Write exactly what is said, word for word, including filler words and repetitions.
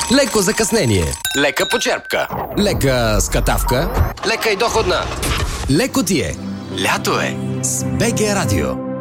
леко закъснение, лека почерпка, лека скатавка, лека и доходна. леко ти е. Лято е С БГ Радио.